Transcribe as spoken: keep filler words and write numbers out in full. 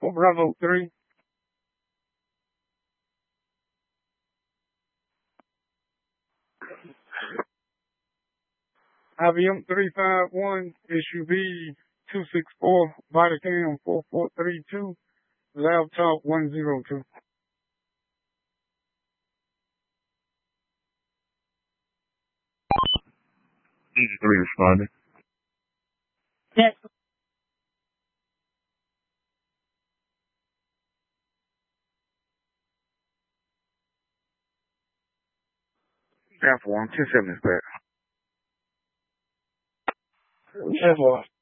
for Bravo three. I B M three five one, issue B two six four, Bodycam four four three two, Laptop one zero two. Easy three responding. Yes. Alpha one, ten seven is back. Yes, boss.